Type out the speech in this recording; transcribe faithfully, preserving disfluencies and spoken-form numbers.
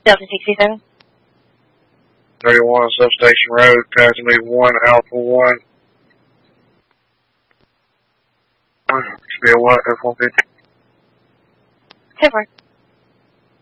Delta sixty-seven. thirty-one Substation Road, passing me one Alpha one. Should be a what, F one fifty? ten four.